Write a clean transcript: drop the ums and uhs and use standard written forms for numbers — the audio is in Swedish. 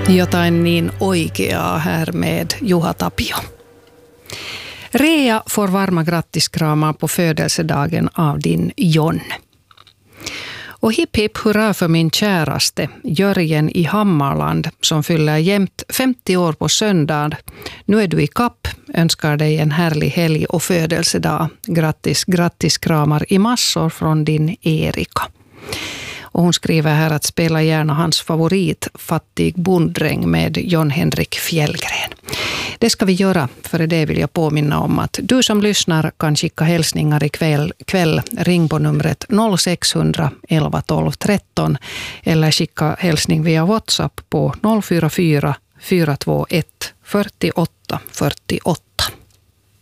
Jotain niin oikeaa här med Juha Tapio. Rea får varma grattiskramar på födelsedagen av din John. Och hipp hipp hurra för min käraste Jörgen i Hammarland som fyller jämt 50 år på söndag. Nu är du i kapp, önskar dig en härlig helg och födelsedag. Grattis kramar i massor från din Erika. Och hon skriver här att spela gärna hans favorit Fattig bonddräng med John Henrik Fjällgren. Det ska vi göra, för det vill jag påminna om att du som lyssnar kan skicka hälsningar ikväll. Ring på numret 0600 11 12 13 eller skicka hälsning via WhatsApp på 044 421 48 48.